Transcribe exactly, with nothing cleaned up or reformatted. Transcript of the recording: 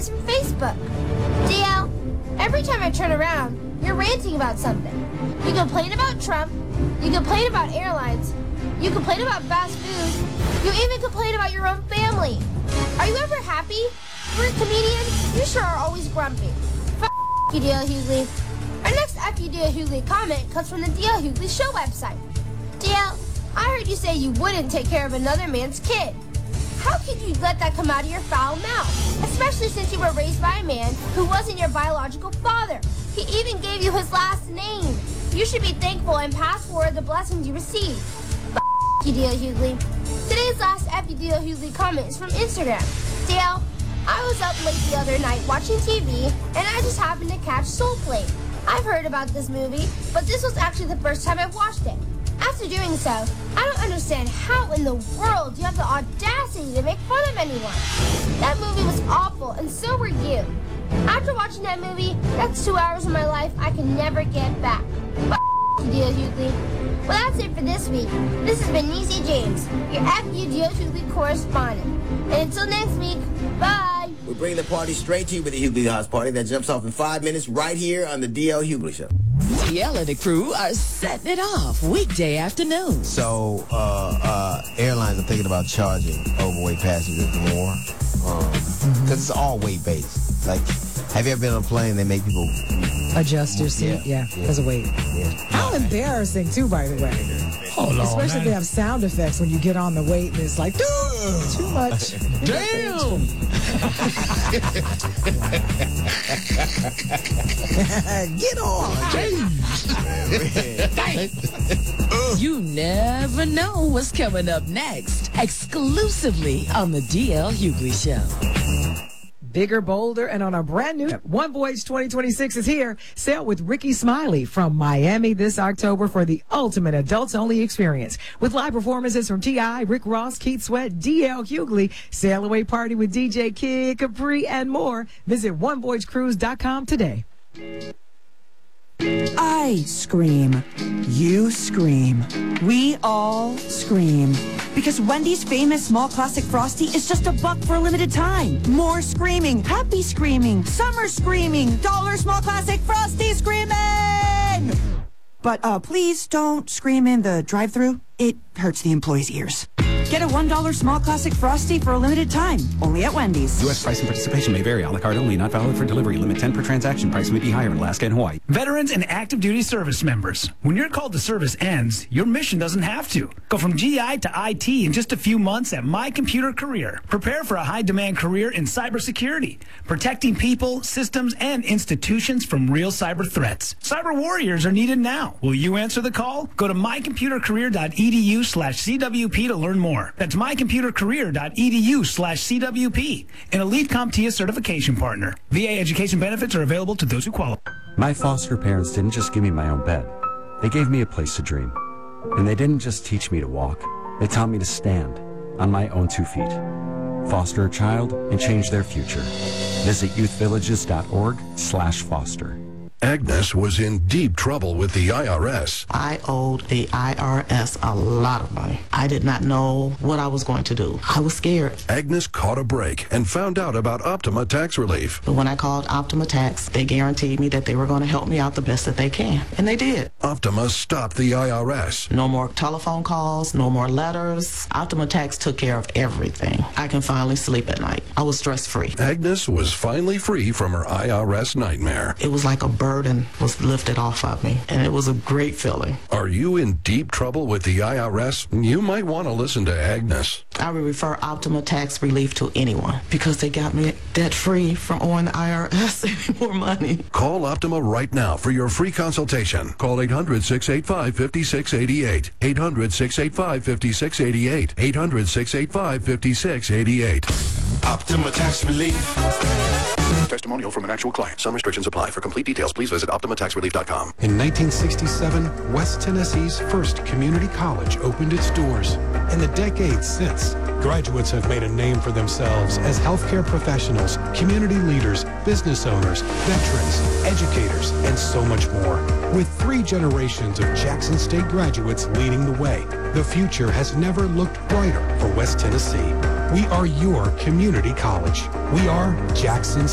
comments from Facebook. D L, every time I turn around, you're ranting about something. You complain about Trump, you complain about airlines, you complain about fast food, you even complain about your own family. Are you ever happy? You're a comedian, you sure are always grumpy. F*** you, D L Hughley. Our next F U D L Hughley comment comes from the D L Hughley Show website. D L, I heard you say you wouldn't take care of another man's kid. How could you let that come out of your foul mouth? Especially since you were raised by a man who wasn't your biological father. He even gave you his last name. You should be thankful and pass forward the blessings you received. F*** you, D L Hughley. Today's last F U D L Hughley comment is from Instagram. D L, I was up late the other night watching T V, and I just happened to catch Soul Plane. I've heard about this movie, but this was actually the first time I've watched it. After doing so, I don't understand how in the world you have the audacity to make fun of anyone. That movie was awful, and so were you. After watching that movie, that's two hours of my life I can never get back. F*** you, D L Hughley. Well, that's it for this week. This has been Niecy James, your F U D L Hughley correspondent. And until next week, bye. We're bringing the party straight to you with the Hughley House Party that jumps off in five minutes right here on the D L Hughley Show. D L and the crew are setting it off weekday afternoons. So, uh, uh, airlines are thinking about charging overweight passengers more. Um, because it's all weight-based. Like, have you ever been on a plane they make people adjust your seat? Yeah, because of weight. Yeah. How embarrassing, too, by the way. Hold on, Especially if they have sound effects when you get on the weight and it's like, too much. Damn! Get on! You never know what's coming up next, exclusively on the D L Hughley Show. Bigger, bolder, and on a brand new One Voyage twenty twenty-six is here. Sail with Ricky Smiley from Miami this October for the ultimate adults-only experience. With live performances from T I, Rick Ross, Keith Sweat, D L Hughley, sail away party with D J Kid Capri, and more. Visit one voyage cruise dot com today. I scream. You scream. We all scream. Because Wendy's famous small classic Frosty is just a buck for a limited time. More screaming. Happy screaming. Summer screaming. Dollar small classic Frosty screaming! But uh, please don't scream in the drive-thru. It hurts the employees' ears. Get a one dollar small classic Frosty for a limited time. Only at Wendy's. U S price and participation may vary. A la carte only. Not valid for delivery. Limit ten per transaction. Price may be higher in Alaska and Hawaii. Veterans and active duty service members. When your call to service ends, your mission doesn't have to. Go from G I to I T in just a few months at My Computer Career. Prepare for a high-demand career in cybersecurity, protecting people, systems, and institutions from real cyber threats. Cyber warriors are needed now. Will you answer the call? Go to my computer career dot e d u slash C W P to learn more. That's my computer career dot e d u slash C W P, an elite CompTIA certification partner. V A education benefits are available to those who qualify. My foster parents didn't just give me my own bed. They gave me a place to dream. And they didn't just teach me to walk. They taught me to stand on my own two feet. Foster a child and change their future. Visit youth villages dot org slash foster. Agnes was in deep trouble with the I R S. I owed the I R S a lot of money. I did not know what I was going to do. I was scared. Agnes caught a break and found out about Optima Tax Relief. But when I called Optima Tax, they guaranteed me that they were going to help me out the best that they can. And they did. Optima stopped the I R S. No more telephone calls, no more letters. Optima Tax took care of everything. I can finally sleep at night. I was stress-free. Agnes was finally free from her I R S nightmare. It was like a burden was lifted off of me, and it was a great feeling. Are you in deep trouble with the I R S? You might want to listen to Agnes. I would refer Optima Tax Relief to anyone because they got me debt-free from owing the I R S any more money. Call Optima right now for your free consultation. Call eight hundred, six eight five, five six eight eight. eight hundred, six eight five, five six eight eight. eight hundred, six eight five, five six eight eight. Optima Tax Relief. Testimonial from an actual client. Some restrictions apply. For complete details, please visit optima tax relief dot com. In nineteen sixty-seven, West Tennessee's first community college opened its doors. In the decades since, graduates have made a name for themselves as healthcare professionals, community leaders, business owners, veterans, educators, and so much more. With three generations of Jackson State graduates leading the way, the future has never looked brighter for West Tennessee. We are your community college. We are Jackson